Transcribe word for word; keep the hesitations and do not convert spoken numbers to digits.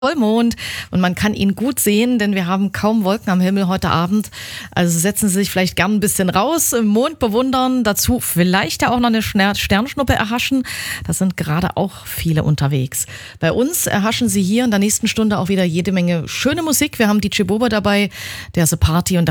Vollmond und man kann ihn gut sehen, denn wir haben kaum Wolken am Himmel heute Abend. Also setzen Sie sich vielleicht gern ein bisschen raus, im Mond bewundern, dazu vielleicht ja auch noch eine Schner- Sternschnuppe erhaschen. Da sind gerade auch viele unterwegs. Bei uns erhaschen Sie hier in der nächsten Stunde auch wieder jede Menge schöne Musik. Wir haben D J Bobo dabei, der ist Party und